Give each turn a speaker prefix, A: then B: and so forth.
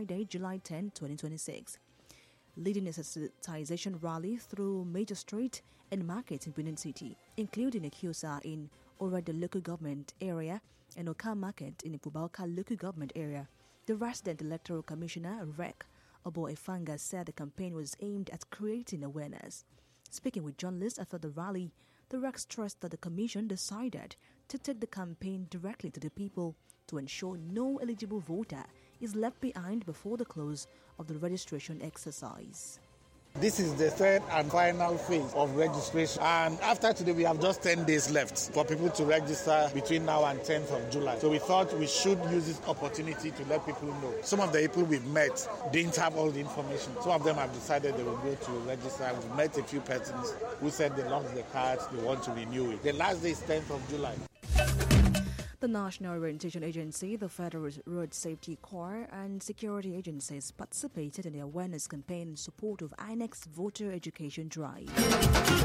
A: Friday, July 10, 2026. Leading a sensitization rally through major streets and markets in Benin City, including Akusa in Orada local government area and Oka Market in Ipubalka local government area. The resident electoral commissioner, REC, Obo Efanga, said the campaign was aimed at creating awareness. Speaking with journalists after the rally, the REC stressed that the commission decided to take the campaign directly to the people to ensure no eligible voter is left behind before the close of the registration exercise.
B: This is the third and final phase of registration, and after today we have just 10 days left for people to register between now and 10th of July. So we thought we should use this opportunity to let people know. Some of the people we've met didn't have all the information. Some of them have decided they will go to register. We've met a few persons who said they lost their cards, they want to renew it. The last day is 10th of July.
A: The National Orientation Agency, the Federal Road Safety Corps, and security agencies participated in the awareness campaign in support of INEC's voter education drive.